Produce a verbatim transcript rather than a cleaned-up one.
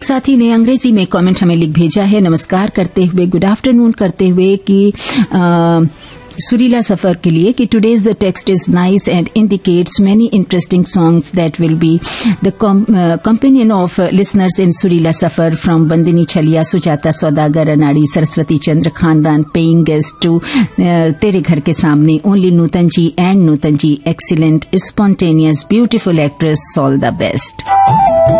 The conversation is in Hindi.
एक साथी ने अंग्रेजी में कमेंट हमें लिख भेजा है, नमस्कार करते हुए, गुड आफ्टरनून करते हुए कि आ, सुरीला सफर के लिए कि today's the text is nice and indicates many interesting songs that will be the companion of listeners इन सुरीला सफर फ्रॉम बंदिनी छलिया, सुजाता सौदागर, अनाड़ी, सरस्वती चंद्र खानदान, पेइंग गेस्ट टू तेरे घर के सामने, only Nutan ji and Nutan ji, excellent, spontaneous, beautiful actress, all the best.